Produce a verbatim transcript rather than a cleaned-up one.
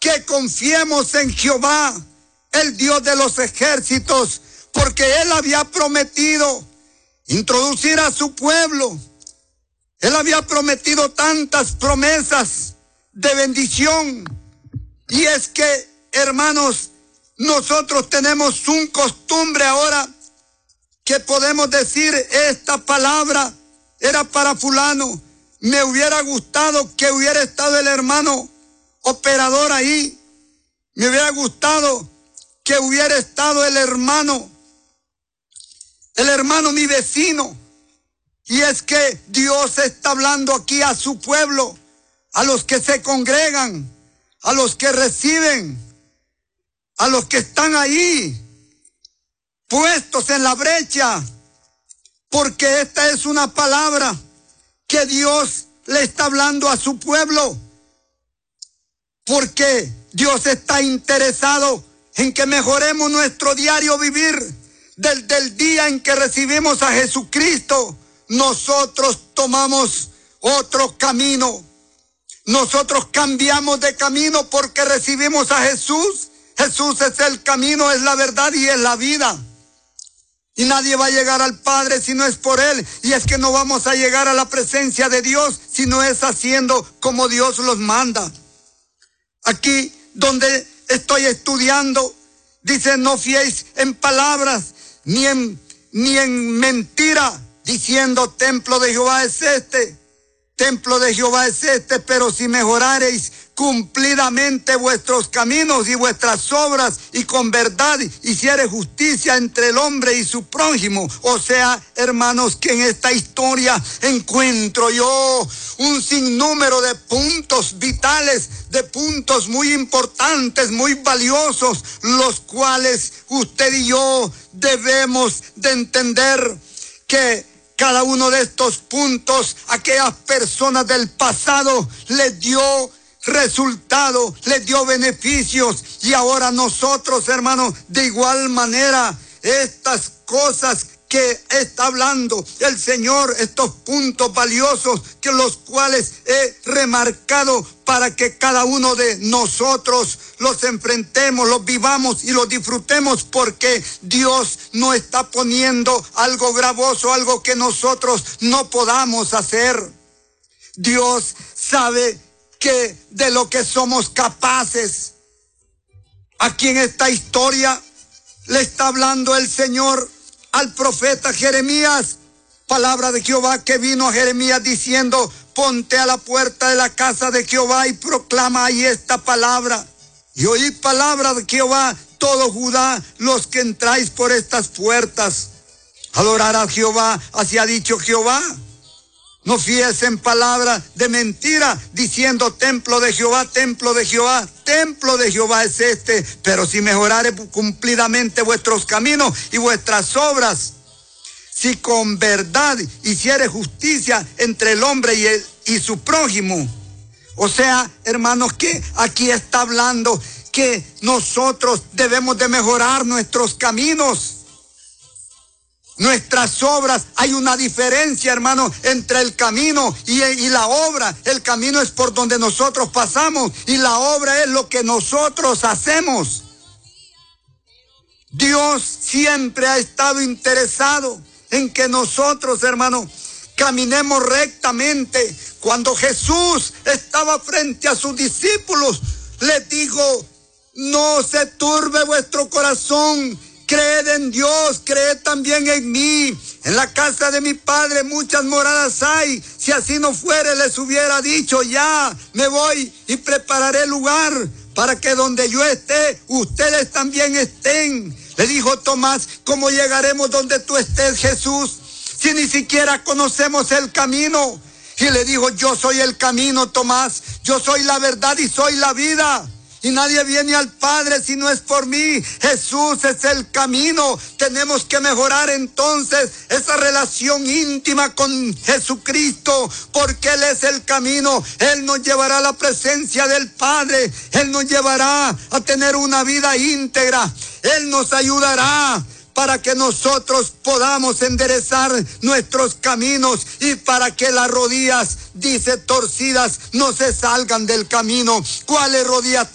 que confiemos en Jehová, el Dios de los ejércitos, porque Él había prometido introducir a su pueblo. Él había prometido tantas promesas de bendición. Y es que, hermanos, nosotros tenemos un costumbre ahora que podemos decir, esta palabra era para fulano. Me hubiera gustado que hubiera estado el hermano operador ahí. Me hubiera gustado que hubiera estado el hermano, el hermano mi vecino. Y es que Dios está hablando aquí a su pueblo, a los que se congregan, a los que reciben, a los que están ahí, puestos en la brecha, porque esta es una palabra que Dios le está hablando a su pueblo, porque Dios está interesado en que mejoremos nuestro diario vivir. Desde el día en que recibimos a Jesucristo, nosotros tomamos otro camino. Nosotros cambiamos de camino porque recibimos a Jesús. Jesús es el camino, es la verdad y es la vida. Y nadie va a llegar al Padre si no es por Él. Y es que no vamos a llegar a la presencia de Dios si no es haciendo como Dios los manda. Aquí donde estoy estudiando, dice, no fiéis en palabras ni en, ni en mentira, diciendo, templo de Jehová es este, templo de Jehová es este, pero si mejorareis cumplidamente vuestros caminos y vuestras obras, y con verdad hiciere justicia entre el hombre y su prójimo. O sea, hermanos, que en esta historia encuentro yo un sinnúmero de puntos vitales, de puntos muy importantes, muy valiosos, los cuales usted y yo debemos de entender que cada uno de estos puntos, aquellas personas del pasado les dio resultado, les dio beneficios, y ahora nosotros, hermanos, de igual manera, estas cosas que está hablando el Señor, estos puntos valiosos que los cuales he remarcado para que cada uno de nosotros los enfrentemos, los vivamos y los disfrutemos, porque Dios no está poniendo algo gravoso, algo que nosotros no podamos hacer. Dios sabe que de lo que somos capaces. Aquí en esta historia le está hablando el Señor al profeta Jeremías, palabra de Jehová que vino a Jeremías diciendo, ponte a la puerta de la casa de Jehová y proclama ahí esta palabra. Y oí palabra de Jehová, todo Judá, los que entráis por estas puertas. Adorar a Jehová, así ha dicho Jehová. No fíes en palabra de mentira, diciendo templo de Jehová, templo de Jehová, templo de Jehová es este. Pero si mejorare cumplidamente vuestros caminos y vuestras obras, si con verdad hiciere justicia entre el hombre y, el, y su prójimo. O sea, hermanos, que aquí está hablando que nosotros debemos de mejorar nuestros caminos, nuestras obras. Hay una diferencia, hermano, entre el camino y, y la obra. El camino es por donde nosotros pasamos y la obra es lo que nosotros hacemos. Dios siempre ha estado interesado en que nosotros, hermano, caminemos rectamente. Cuando Jesús estaba frente a sus discípulos, les dijo, no se turbe vuestro corazón. Creed en Dios, creed también en mí. En la casa de mi Padre muchas moradas hay. Si así no fuere, les hubiera dicho, ya me voy y prepararé lugar para que donde yo esté, ustedes también estén. Le dijo Tomás, ¿cómo llegaremos donde tú estés, Jesús, si ni siquiera conocemos el camino? Y le dijo, yo soy el camino, Tomás. Yo soy la verdad y soy la vida. Y nadie viene al Padre si no es por mí. Jesús es el camino. Tenemos que mejorar entonces esa relación íntima con Jesucristo, porque Él es el camino. Él nos llevará a la presencia del Padre. Él nos llevará a tener una vida íntegra. Él nos ayudará para que nosotros podamos enderezar nuestros caminos y para que las rodillas, dice, torcidas no se salgan del camino. ¿Cuáles rodillas